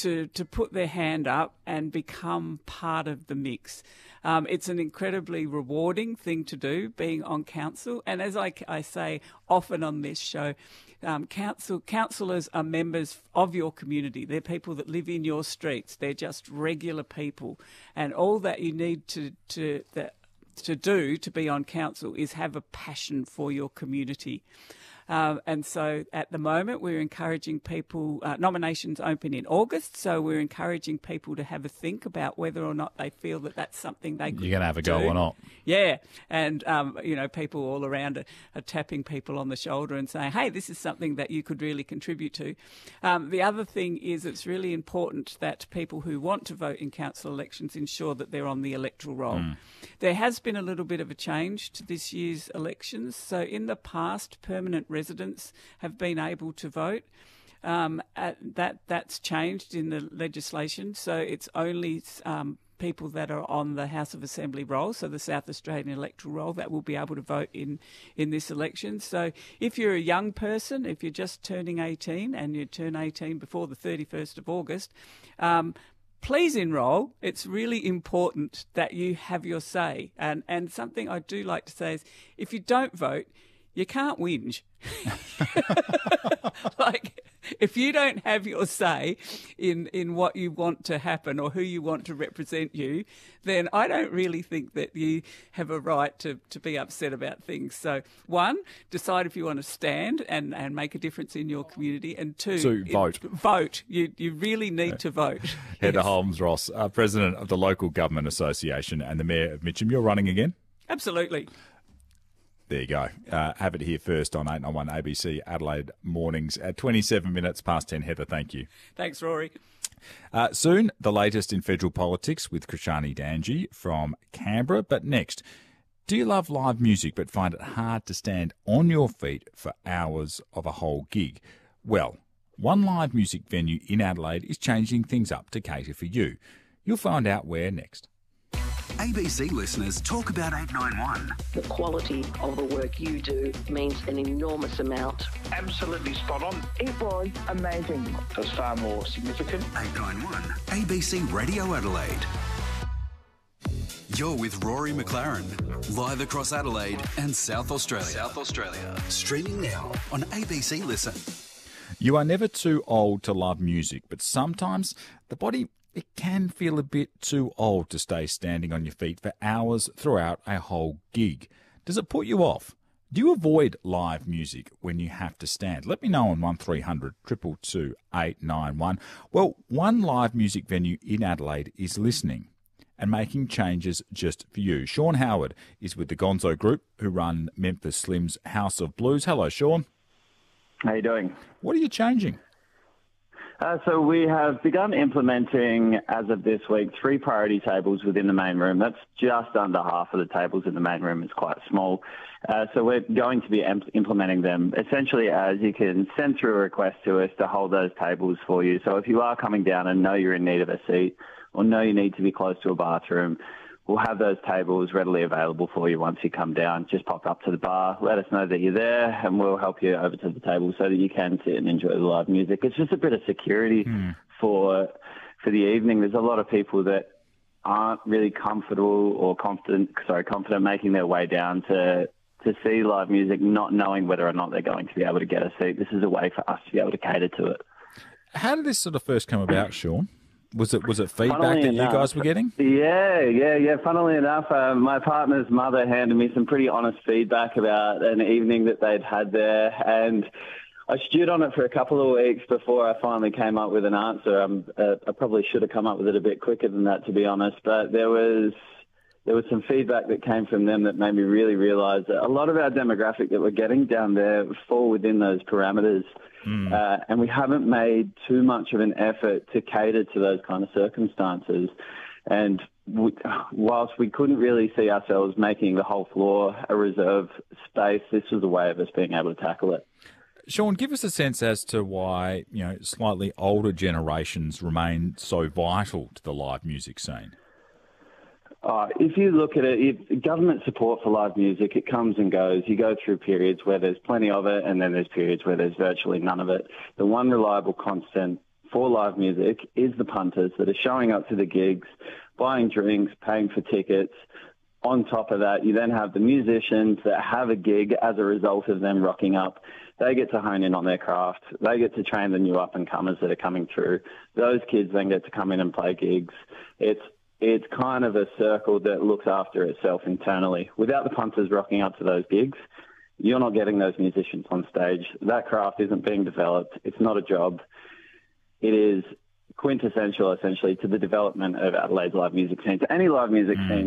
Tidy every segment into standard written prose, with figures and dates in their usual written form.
to put their hand up and become part of the mix. It's an incredibly rewarding thing to do, being on council. And as I say often on this show, councillors are members of your community. They're people that live in your streets. They're just regular people. And all that you need to do to be on council is have a passion for your community. And so at the moment, we're encouraging people, nominations open in August, so we're encouraging people to have a think about whether or not they feel that that's something they could do. You're going to have a go or not. Yeah. And, people all around are tapping people on the shoulder and saying, hey, this is something that you could really contribute to. The other thing is it's really important that people who want to vote in council elections ensure that they're on the electoral roll. There has been a little bit of a change to this year's elections. So in the past, permanent residents have been able to vote. That's changed in the legislation. So it's only people that are on the House of Assembly roll, so the South Australian electoral roll, that will be able to vote in this election. So if you're a young person, if you're just turning 18 and you turn 18 before the 31st of August, please enrol. It's really important that you have your say. And something I do like to say is if you don't vote, you can't whinge. Like, if you don't have your say in what you want to happen or who you want to represent you, then I don't really think that you have a right to be upset about things. So, one, decide if you want to stand and make a difference in your community. And two, vote. Vote. You really need to vote. Heather Holmes-Ross, President of the Local Government Association and the Mayor of Mitcham. You're running again? Absolutely. There you go. Have it here first on 891 ABC Adelaide mornings at 27 minutes past 10. Heather, thank you. Thanks, Rory. Soon, the latest in federal politics with Krishani Danji from Canberra. But next, do you love live music but find it hard to stand on your feet for hours of a whole gig? Well, one live music venue in Adelaide is changing things up to cater for you. You'll find out where next. ABC listeners talk about 891. The quality of the work you do means an enormous amount. Absolutely spot on. It was amazing. It was far more significant. 891 ABC Radio Adelaide. You're with Rory McLaren, live across Adelaide and South Australia. Streaming now on ABC Listen. You are never too old to love music, but sometimes the body, it can feel a bit too old to stay standing on your feet for hours throughout a whole gig. Does it put you off? Do you avoid live music when you have to stand? Let me know on 1300 222 891. Well, one live music venue in Adelaide is listening and making changes just for you. Sean Howard is with the Gonzo Group, who run Memphis Slim's House of Blues. Hello, Sean. How you doing? What are you changing? So we have begun implementing, as of this week, 3 priority tables within the main room. That's just under half of the tables in the main room. It's quite small. So we're going to be implementing them essentially as you can send through a request to us to hold those tables for you. So if you are coming down and know you're in need of a seat or know you need to be close to a bathroom, we'll have those tables readily available for you once you come down. Just pop up to the bar, let us know that you're there, and we'll help you over to the table so that you can sit and enjoy the live music. It's just a bit of security for the evening. There's a lot of people that aren't really comfortable or confident making their way down to see live music, not knowing whether or not they're going to be able to get a seat. This is a way for us to be able to cater to it. How did this sort of first come about, Sean? Was it feedback that you guys were getting? Yeah. Funnily enough, my partner's mother handed me some pretty honest feedback about an evening that they'd had there, and I stewed on it for a couple of weeks before I finally came up with an answer. I probably should have come up with it a bit quicker than that, to be honest, but there was some feedback that came from them that made me really realise that a lot of our demographic that we're getting down there fall within those parameters. And we haven't made too much of an effort to cater to those kind of circumstances. And whilst we couldn't really see ourselves making the whole floor a reserve space, this was a way of us being able to tackle it. Sean, give us a sense as to why, slightly older generations remain so vital to the live music scene. If you look at it, government support for live music, it comes and goes. You go through periods where there's plenty of it, and then there's periods where there's virtually none of it. The one reliable constant for live music is the punters that are showing up to the gigs, buying drinks, paying for tickets. On top of that, you then have the musicians that have a gig as a result of them rocking up. They get to hone in on their craft. They get to train the new up-and-comers that are coming through. Those kids then get to come in and play gigs. It's kind of a circle that looks after itself internally. Without the punters rocking up to those gigs, you're not getting those musicians on stage. That craft isn't being developed. It's not a job. It is quintessential, essentially, to the development of Adelaide's live music scene, to any live music scene.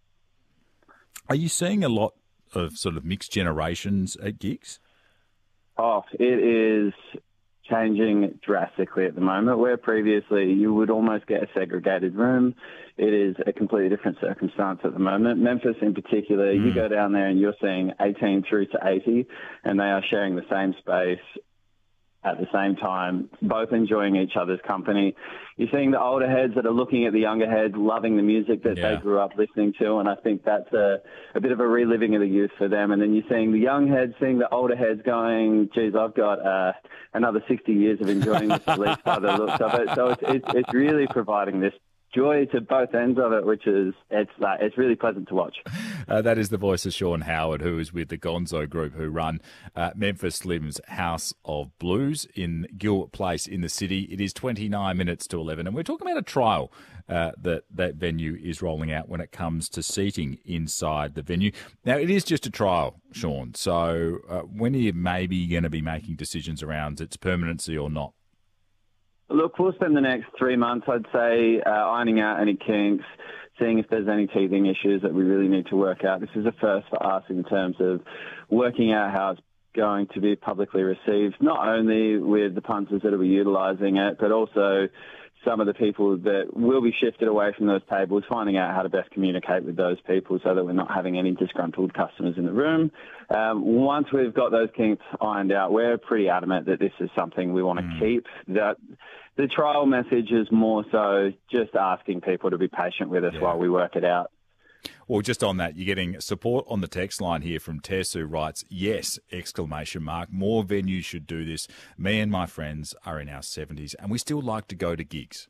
Are you seeing a lot of sort of mixed generations at gigs? Oh, it is changing drastically at the moment, where previously you would almost get a segregated room. It is a completely different circumstance at the moment. Memphis in particular, you go down there and you're seeing 18 through to 80, and they are sharing the same space at the same time, both enjoying each other's company. You're seeing the older heads that are looking at the younger heads, loving the music that they grew up listening to, and I think that's a bit of a reliving of the youth for them. And then you're seeing the young heads, seeing the older heads going, geez, I've got another 60 years of enjoying this at least by the looks of it. So it's really providing this joy to both ends of it, which is it's really pleasant to watch. That is the voice of Sean Howard, who is with the Gonzo Group, who run Memphis Slim's House of Blues in Gill Place in the city. It is 29 minutes to 11, and we're talking about a trial that venue is rolling out when it comes to seating inside the venue. Now, it is just a trial, Sean, so when are you maybe going to be making decisions around its permanency or not? Look, we'll spend the next 3 months, I'd say, ironing out any kinks, seeing if there's any teething issues that we really need to work out. This is a first for us in terms of working out how it's going to be publicly received, not only with the punters that will be utilising it, but also some of the people that will be shifted away from those tables, finding out how to best communicate with those people so that we're not having any disgruntled customers in the room. Once we've got those kinks ironed out, we're pretty adamant that this is something we want to keep. That the trial message is more so just asking people to be patient with us while we work it out. Well, just on that, you're getting support on the text line here from Tess, who writes, yes, ! More venues should do this. Me and my friends are in our 70s and we still like to go to gigs.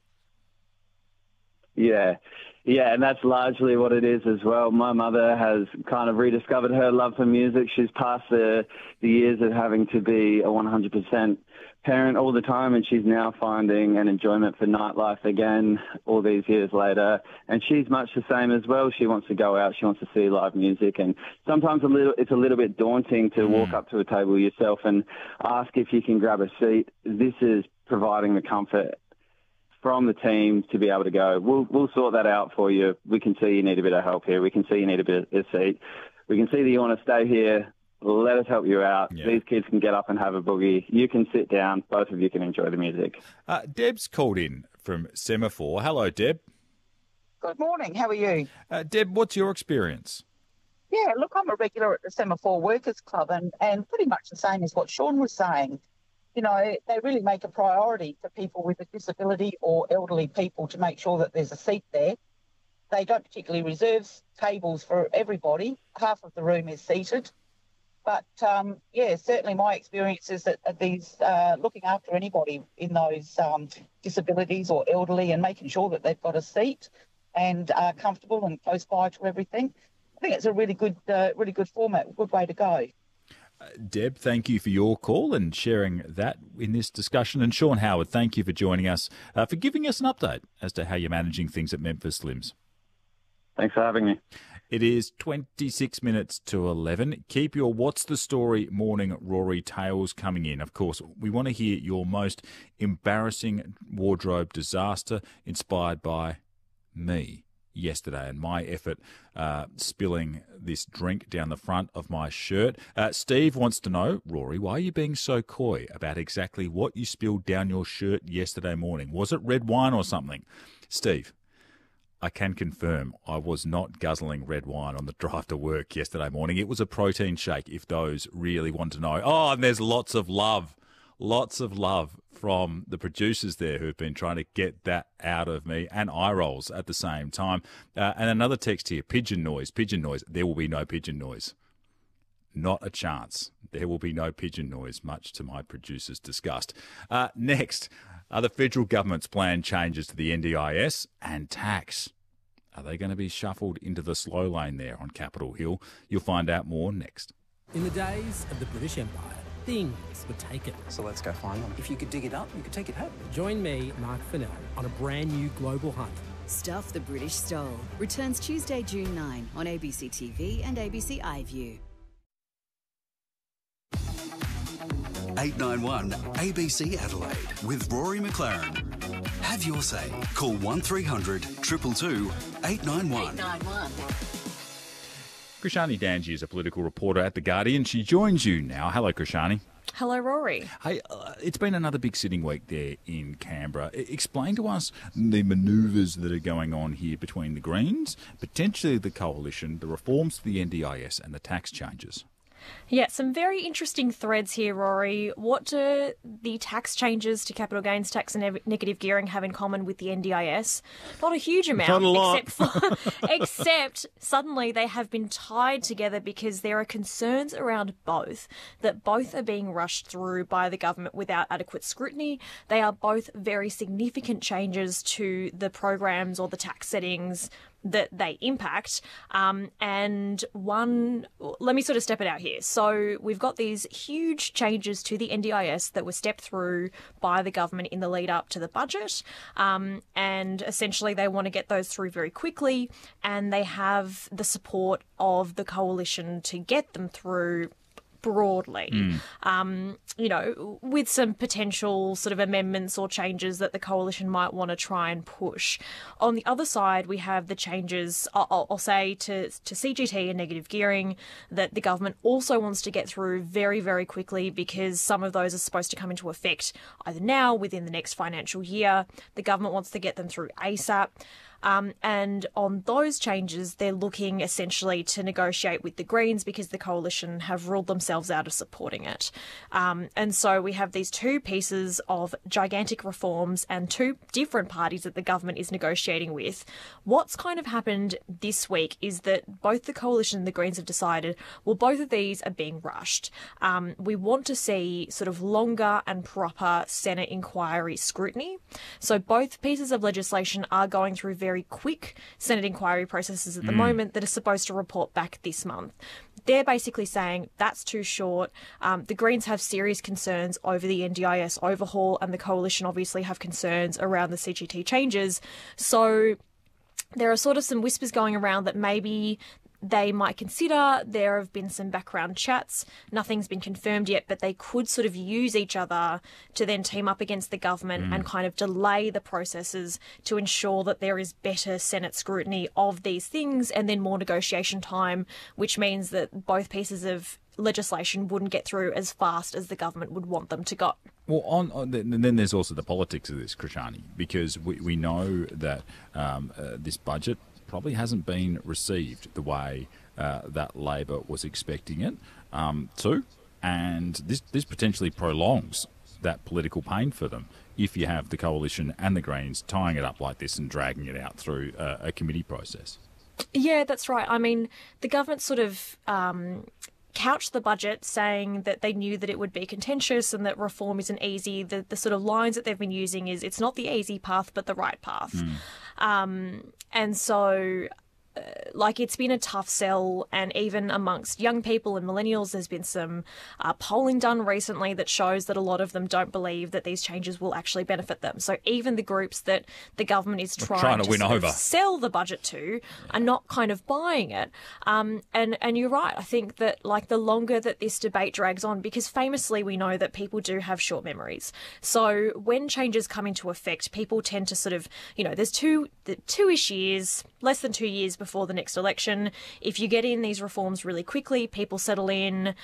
Yeah, and that's largely what it is as well. My mother has kind of rediscovered her love for music. She's past the years of having to be a 100% parent all the time, and she's now finding an enjoyment for nightlife again all these years later. And she's much the same as well. She wants to go out, she wants to see live music, and sometimes it's a little bit daunting to walk up to a table yourself and ask if you can grab a seat. This is providing the comfort from the team to be able to go, we'll sort that out for you. We can see you need a bit of help here. We can see you need a bit of a seat. We can see that you want to stay here. Let us help you out. Yeah. These kids can get up and have a boogie. You can sit down. Both of you can enjoy the music. Deb's called in from Semaphore. Hello, Deb. Good morning. How are you? Deb, what's your experience? Yeah, look, I'm a regular at the Semaphore Workers Club and pretty much the same as what Sean was saying. You know, they really make a priority for people with a disability or elderly people to make sure that there's a seat there. They don't particularly reserve tables for everybody. Half of the room is seated. But, certainly my experience is that these looking after anybody in those disabilities or elderly and making sure that they've got a seat and are comfortable and close by to everything. I think it's a really good format, good way to go. Deb, thank you for your call and sharing that in this discussion. And Sean Howard, thank you for joining us, for giving us an update as to how you're managing things at Memphis Slims. Thanks for having me. It is 26 minutes to 11. Keep your What's the Story morning Rory tales coming in. Of course, we want to hear your most embarrassing wardrobe disaster inspired by me yesterday and my effort spilling this drink down the front of my shirt. Steve wants to know, Rory, why are you being so coy about exactly what you spilled down your shirt yesterday morning? Was it red wine or something? Steve, I can confirm I was not guzzling red wine on the drive to work yesterday morning. It was a protein shake, if those really want to know. Oh, and there's lots of love from the producers there who've been trying to get that out of me, and eye rolls at the same time. And another text here, pigeon noise. There will be no pigeon noise. Not a chance. There will be no pigeon noise, much to my producer's disgust. Next, Are the federal government's planned changes to the NDIS and tax? Are they going to be shuffled into the slow lane there on Capitol Hill? You'll find out more next. In the days of the British Empire, things were taken. So let's go find them. If you could dig it up, you could take it home. Join me, Mark Fennell, on a brand new global hunt. Stuff the British Stole returns Tuesday, June 9 on ABC TV and ABC iView. 891 ABC Adelaide with Rory McLaren. Have your say. Call 1300 222 891. Krishani Danji is a political reporter at The Guardian. She joins you now. Hello, Krishani. Hello, Rory. Hey, it's been another big sitting week there in Canberra. Explain to us the manoeuvres that are going on here between the Greens, potentially the Coalition, the reforms to the NDIS and the tax changes. Yeah, some very interesting threads here, Rory. What do the tax changes to capital gains tax and negative gearing have in common with the NDIS? Not a huge amount. Not a lot. Except suddenly they have been tied together because there are concerns around both, that both are being rushed through by the government without adequate scrutiny. They are both very significant changes to the programs or the tax settings that they impact. And one, let me sort of step it out here. So we've got these huge changes to the NDIS that were stepped through by the government in the lead up to the budget. And essentially they want to get those through very quickly, and they have the support of the Coalition to get them through broadly, with some potential sort of amendments or changes that the Coalition might want to try and push. On the other side, we have the changes, I'll say, to CGT and negative gearing that the government also wants to get through very, very quickly because some of those are supposed to come into effect either now, within the next financial year. The government wants to get them through ASAP. And on those changes, they're looking essentially to negotiate with the Greens because the Coalition have ruled themselves out of supporting it. And so we have these two pieces of gigantic reforms and two different parties that the government is negotiating with. What's kind of happened this week is that both the Coalition and the Greens have decided, well, both of these are being rushed. We want to see sort of longer and proper Senate inquiry scrutiny. So both pieces of legislation are going through very quick Senate inquiry processes at the moment that are supposed to report back this month. They're basically saying that's too short. The Greens have serious concerns over the NDIS overhaul, and the Coalition obviously have concerns around the CGT changes. So there are sort of some whispers going around that maybe they might consider. There have been some background chats. Nothing's been confirmed yet, but they could sort of use each other to then team up against the government and kind of delay the processes to ensure that there is better Senate scrutiny of these things and then more negotiation time, which means that both pieces of legislation wouldn't get through as fast as the government would want them to go. Well, and then there's also the politics of this, Krishani, because we know that this budget probably hasn't been received the way that Labor was expecting it to, and this potentially prolongs that political pain for them if you have the Coalition and the Greens tying it up like this and dragging it out through a committee process. Yeah, that's right. I mean, the government sort of couched the budget saying that they knew that it would be contentious and that reform isn't easy. The sort of lines that they've been using is it's not the easy path but the right path. And so it's been a tough sell, and even amongst young people and millennials, there's been some polling done recently that shows that a lot of them don't believe that these changes will actually benefit them. So even the groups that the government is trying to win over, sell the budget to, are not kind of buying it. And you're right. I think that the longer that this debate drags on, because famously we know that people do have short memories. So when changes come into effect, people tend to sort of, there's two-ish years, less than 2 years before the next election. If you get in these reforms really quickly, people settle in,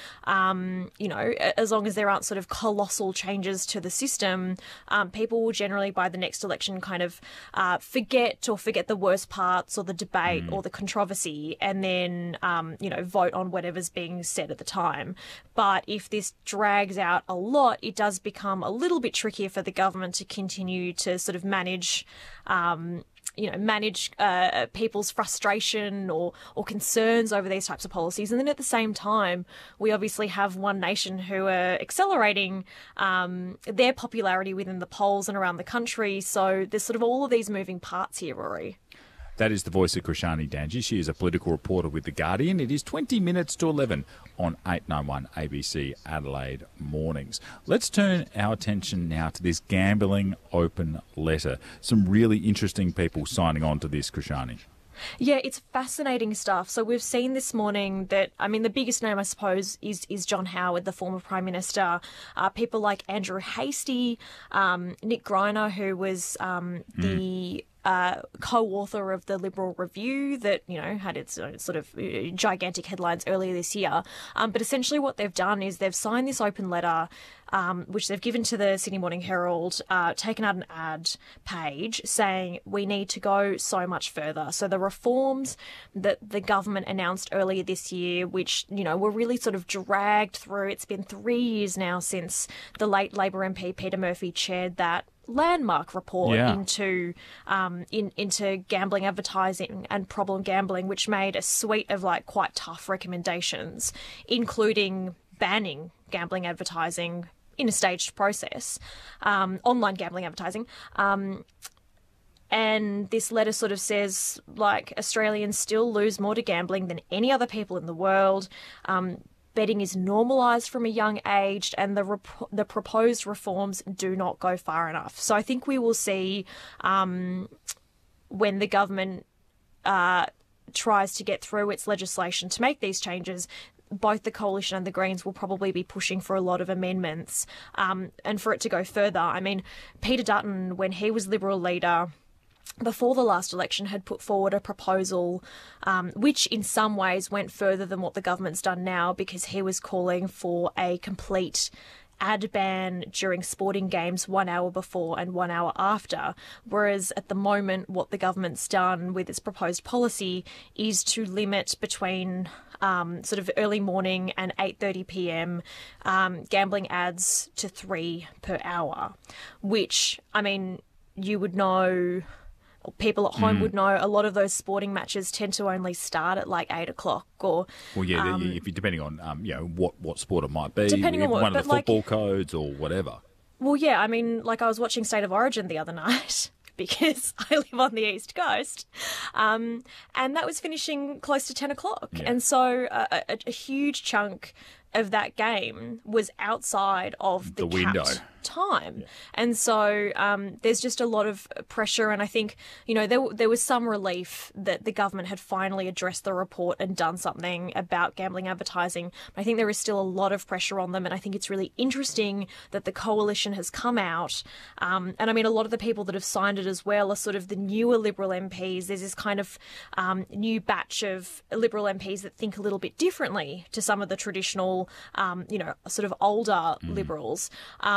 as long as there aren't sort of colossal changes to the system, people will generally by the next election kind of forget the worst parts or the debate or the controversy, and then, vote on whatever's being said at the time. But if this drags out a lot, it does become a little bit trickier for the government to continue to sort of manage manage people's frustration or concerns over these types of policies. And then at the same time, we obviously have One Nation who are accelerating their popularity within the polls and around the country. So there's sort of all of these moving parts here, Rory. That is the voice of Krishani Danji. She is a political reporter with The Guardian. It is 20 minutes to 11 on 891 ABC Adelaide Mornings. Let's turn our attention now to this gambling open letter. Some really interesting people signing on to this, Krishani. Yeah, it's fascinating stuff. So we've seen this morning that, the biggest name, I suppose, is John Howard, the former Prime Minister. People like Andrew Hastie, Nick Greiner, who was the co-author of the Liberal Review that, had its sort of gigantic headlines earlier this year. But essentially what they've done is they've signed this open letter, which they've given to the Sydney Morning Herald, taken out an ad page saying we need to go so much further. So the reforms that the government announced earlier this year, which, were really sort of dragged through. It's been 3 years now since the late Labor MP Peter Murphy chaired that landmark report into gambling advertising and problem gambling, which made a suite of quite tough recommendations, including banning gambling advertising in a staged process, online gambling advertising. And this letter sort of says, Australians still lose more to gambling than any other people in the world. Betting is normalised from a young age, and the proposed reforms do not go far enough. So I think we will see when the government tries to get through its legislation to make these changes, both the Coalition and the Greens will probably be pushing for a lot of amendments and for it to go further. Peter Dutton, when he was Liberal leader, before the last election, had put forward a proposal which in some ways went further than what the government's done now, because he was calling for a complete ad ban during sporting games 1 hour before and 1 hour after, whereas at the moment what the government's done with its proposed policy is to limit between sort of early morning and 8:30 p.m. Gambling ads to 3 per hour, which, you would know... People at home would know a lot of those sporting matches tend to only start at 8 o'clock or... Well, yeah, if you're depending on, what sport it might be. Depending on what, one of the football codes or whatever. Well, yeah, I was watching State of Origin the other night because I live on the East Coast, and that was finishing close to 10 o'clock. Yeah. And so a huge chunk of that game was outside of the window time. And so there's just a lot of pressure, and I think, there was some relief that the government had finally addressed the report and done something about gambling advertising. But I think there is still a lot of pressure on them, and I think it's really interesting that the Coalition has come out. And a lot of the people that have signed it as well are sort of the newer Liberal MPs. There's this kind of new batch of Liberal MPs that think a little bit differently to some of the traditional sort of older Liberals.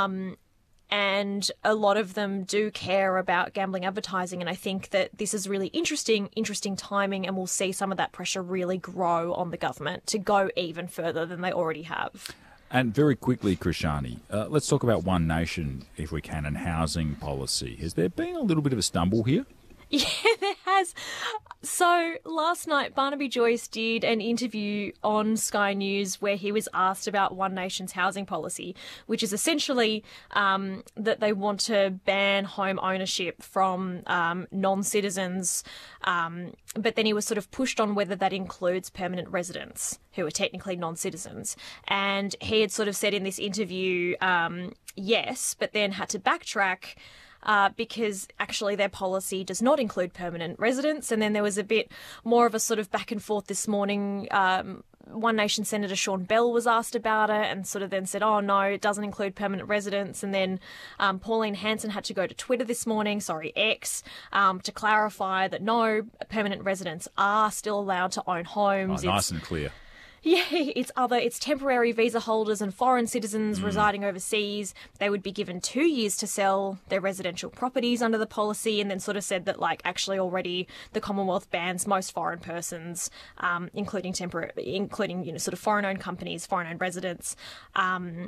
And a lot of them do care about gambling advertising. And I think that this is really interesting timing, and we'll see some of that pressure really grow on the government to go even further than they already have. And very quickly, Krishani, let's talk about One Nation, if we can, and housing policy. Has there been a little bit of a stumble here? Yeah, there has. So last night, Barnaby Joyce did an interview on Sky News where he was asked about One Nation's housing policy, which is essentially that they want to ban home ownership from non-citizens. But then he was sort of pushed on whether that includes permanent residents who are technically non-citizens. And he had sort of said in this interview, yes, but then had to backtrack because actually their policy does not include permanent residents. And then there was a bit more of a sort of back and forth this morning. One Nation Senator Sean Bell was asked about it and sort of then said, oh, no, it doesn't include permanent residents. And then Pauline Hanson had to go to Twitter this morning, X, to clarify that no, permanent residents are still allowed to own homes. Oh, nice and clear. Yeah, it's temporary visa holders and foreign citizens residing overseas. They would be given 2 years to sell their residential properties under the policy, and then sort of said that actually already the Commonwealth bans most foreign persons, including sort of foreign-owned companies, foreign-owned residents,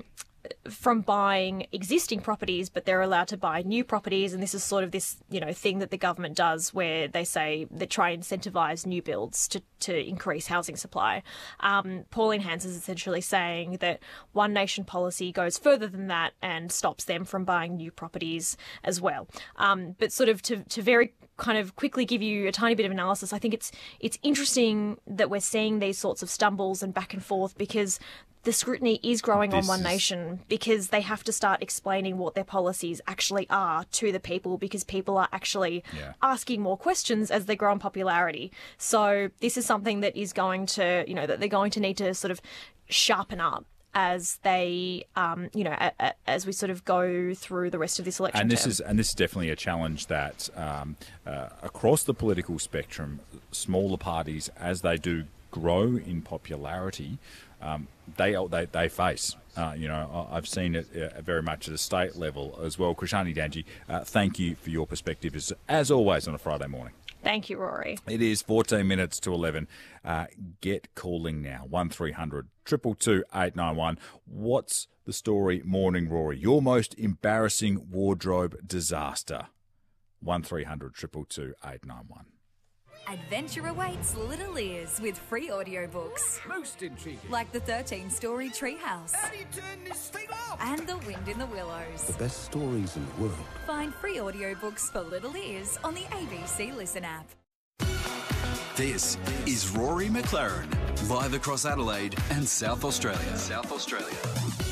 from buying existing properties, but they're allowed to buy new properties. And this is sort of this, thing that the government does where they say they try and incentivise new builds to increase housing supply. Pauline Hanson is essentially saying that One Nation policy goes further than that and stops them from buying new properties as well. But sort of to very kind of quickly give you a tiny bit of analysis, I think it's interesting that we're seeing these sorts of stumbles and back and forth because the scrutiny is growing on One Nation because they have to start explaining what their policies actually are to the people because people are actually asking more questions as they grow in popularity. So this is something that is going to, that they're going to need to sort of sharpen up as they, as we sort of go through the rest of this election term. And this is definitely a challenge that across the political spectrum, smaller parties, as they do grow in popularity, they face. I've seen it very much at a state level as well. Krishani Danji, thank you for your perspective as always on a Friday morning. Thank you, Rory. It is 14 minutes to 11. Get calling now, 1300 222 891. What's the story, morning, Rory? Your most embarrassing wardrobe disaster, 1300 222 891. Adventure awaits Little Ears with free audiobooks. Most intriguing. Like the 13-story Treehouse. How do you turn this thing off? And The Wind in the Willows. The best stories in the world. Find free audiobooks for Little Ears on the ABC Listen app. This is Rory McLaren, live across Adelaide and South Australia.